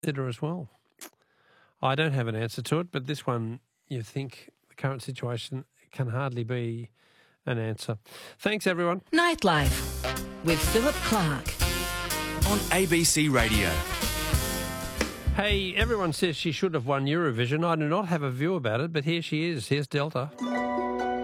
consider as well. I don't have an answer to it, but this one, you think the current situation can hardly be an answer. Thanks, everyone. Nightlife with Philip Clark on ABC Radio. Hey, everyone says she should have won Eurovision. I do not have a view about it, but here she is. Here's Delta.